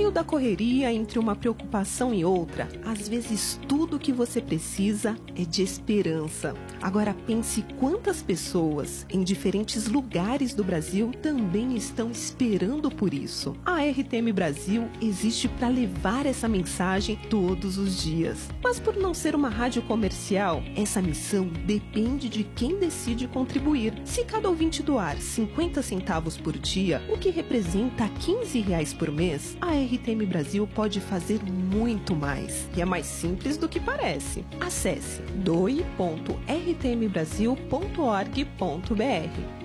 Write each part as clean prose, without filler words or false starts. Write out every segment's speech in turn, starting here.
meio da correria, entre uma preocupação e outra, às vezes tudo o que você precisa é de esperança. Agora pense quantas pessoas em diferentes lugares do Brasil também estão esperando por isso. A RTM Brasil existe para levar essa mensagem todos os dias. Mas por não ser uma rádio comercial, essa missão depende de quem decide contribuir. Se cada ouvinte doar 50 centavos por dia, o que representa R$15 por mês, a RTM Brasil pode fazer muito mais. E é mais simples do que parece. Acesse doe.rtmbrasil.org.br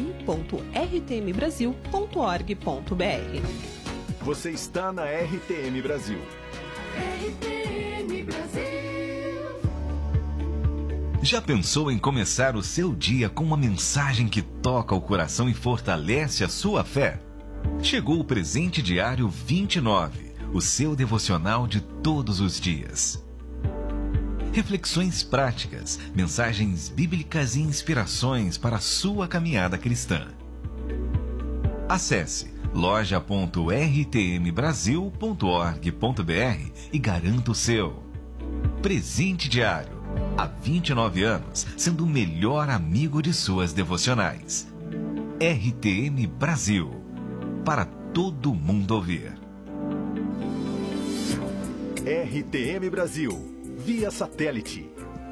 doe.rtmbrasil.org.br. Você está na RTM Brasil. RTM Brasil. Já pensou em começar o seu dia com uma mensagem que toca o coração e fortalece a sua fé? Chegou o Presente Diário 29, o seu devocional de todos os dias. Reflexões práticas, mensagens bíblicas e inspirações para a sua caminhada cristã. Acesse loja.rtmbrasil.org.br e garanta o seu. Presente Diário, há 29 anos, sendo o melhor amigo de suas devocionais. RTM Brasil, para todo mundo ouvir. RTM Brasil, via satélite.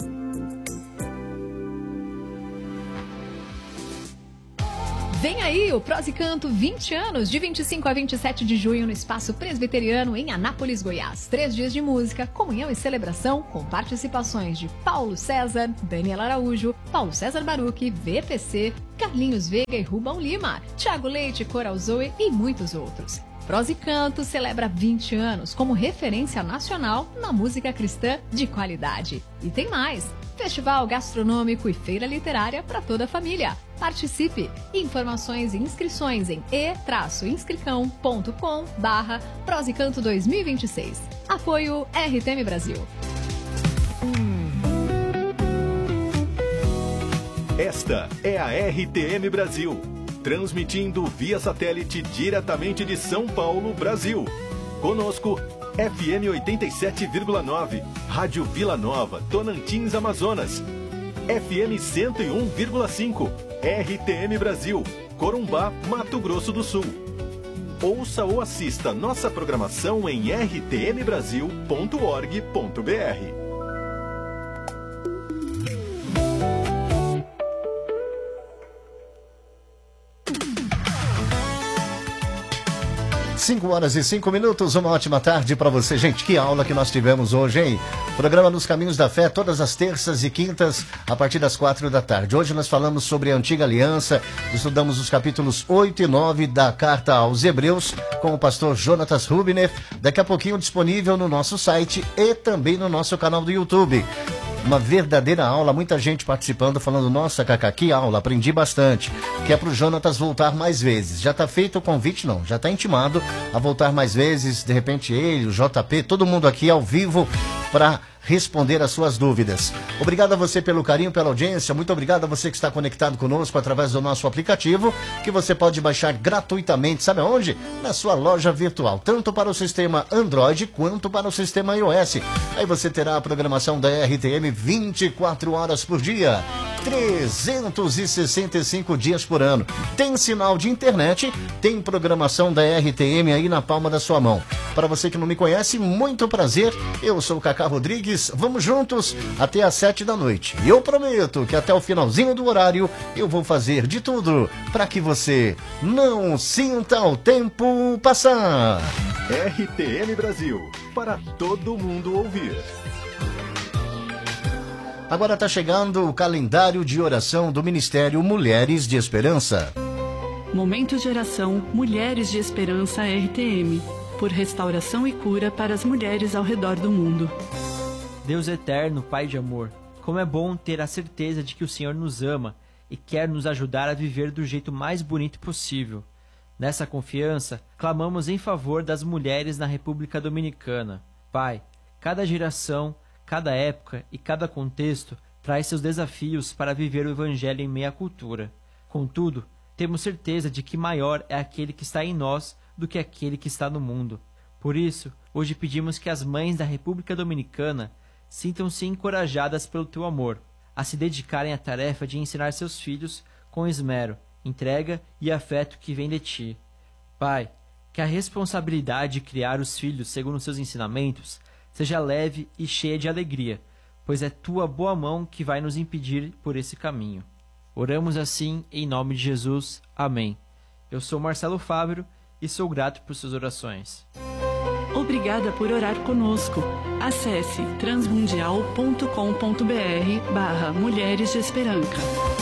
Vem aí o Prosa e Canto 20 anos, de 25 a 27 de junho no Espaço Presbiteriano em Anápolis, Goiás. 3 dias de música, comunhão e celebração com participações de Paulo César, Daniel Araújo, Paulo César Baruch, VPC, Carlinhos Veiga e Rubão Lima, Thiago Leite, Coral Zoe e muitos outros. Prosa e Canto celebra 20 anos como referência nacional na música cristã de qualidade. E tem mais! Festival gastronômico e feira literária para toda a família. Participe! Informações e inscrições em e-inscricão.com/Prosa e Canto 2026. Apoio RTM Brasil. Esta é a RTM Brasil, transmitindo via satélite diretamente de São Paulo, Brasil. Conosco, FM 87,9, Rádio Vila Nova, Tonantins, Amazonas. FM 101,5, RTM Brasil, Corumbá, Mato Grosso do Sul. Ouça ou assista nossa programação em rtmbrasil.org.br. 5h05, uma ótima tarde para você. Gente, que aula que nós tivemos hoje, hein? Programa Nos Caminhos da Fé, todas as terças e quintas, a partir das 4 da tarde. Hoje nós falamos sobre a Antiga Aliança, estudamos os capítulos 8 e 9 da Carta aos Hebreus, com o pastor Jonatas Rubner, daqui a pouquinho disponível no nosso site e também no nosso canal do YouTube. Uma verdadeira aula, muita gente participando, falando, nossa, Cacá, que aula, aprendi bastante. Que é pro Jonatas voltar mais vezes. Já tá feito o convite? Não, já tá intimado a voltar mais vezes, de repente ele, o JP, todo mundo aqui ao vivo para responder as suas dúvidas. Obrigado a você pelo carinho, pela audiência, muito obrigado a você que está conectado conosco através do nosso aplicativo, que você pode baixar gratuitamente, sabe aonde? Na sua loja virtual, tanto para o sistema Android quanto para o sistema iOS. Aí você terá a programação da RTM 24 horas por dia, 365 dias por ano. Tem sinal de internet, tem programação da RTM aí na palma da sua mão. Para você que não me conhece, muito prazer, eu sou o Cacá Rodrigues. Vamos juntos até às 7 da noite. E eu prometo que até o finalzinho do horário eu vou fazer de tudo para que você não sinta o tempo passar. RTM Brasil, para todo mundo ouvir. Agora está chegando o calendário de oração do Ministério Mulheres de Esperança. Momento de oração Mulheres de Esperança RTM, por restauração e cura para as mulheres ao redor do mundo. Deus eterno, Pai de amor, como é bom ter a certeza de que o Senhor nos ama e quer nos ajudar a viver do jeito mais bonito possível. Nessa confiança, clamamos em favor das mulheres na República Dominicana. Pai, cada geração, cada época e cada contexto traz seus desafios para viver o Evangelho em meia cultura. Contudo, temos certeza de que maior é aquele que está em nós do que aquele que está no mundo. Por isso, hoje pedimos que as mães da República Dominicana sintam-se encorajadas pelo teu amor, a se dedicarem à tarefa de ensinar seus filhos com esmero, entrega e afeto que vem de ti. Pai, que a responsabilidade de criar os filhos segundo seus ensinamentos seja leve e cheia de alegria, pois é tua boa mão que vai nos impedir por esse caminho. Oramos assim em nome de Jesus. Amém. Eu sou Marcelo Fábio e sou grato por suas orações. Obrigada por orar conosco. Acesse transmundial.com.br/Mulheres de Esperança.